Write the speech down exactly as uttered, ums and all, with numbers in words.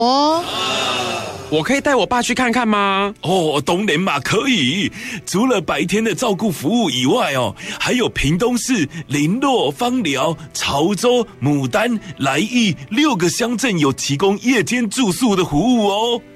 哦， 我可以带我爸去看看吗？ 哦，当然嘛，可以。除了白天的照顾服务以外哦，还有屏东市林洛、芳寮、潮州、牡丹、来义六个乡镇有提供夜间住宿的服务哦。